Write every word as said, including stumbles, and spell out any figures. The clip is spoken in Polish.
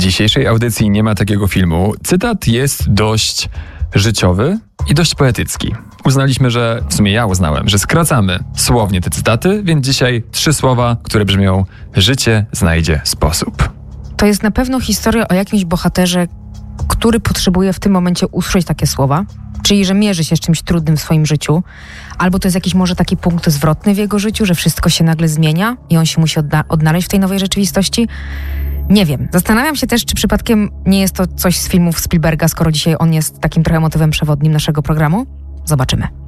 dzisiejszej audycji Nie ma takiego filmu. Cytat jest dość życiowy i dość poetycki. Uznaliśmy, że, w sumie ja uznałem, że skracamy słownie te cytaty, więc dzisiaj trzy słowa, które brzmią: życie znajdzie sposób. To jest na pewno historia o jakimś bohaterze, który potrzebuje w tym momencie usłyszeć takie słowa, czyli że mierzy się z czymś trudnym w swoim życiu, albo to jest jakiś może taki punkt zwrotny w jego życiu, że wszystko się nagle zmienia i on się musi odna- odnaleźć w tej nowej rzeczywistości. Nie wiem. Zastanawiam się też, czy przypadkiem nie jest to coś z filmów Spielberga, skoro dzisiaj on jest takim trochę motywem przewodnim naszego programu. Zobaczymy.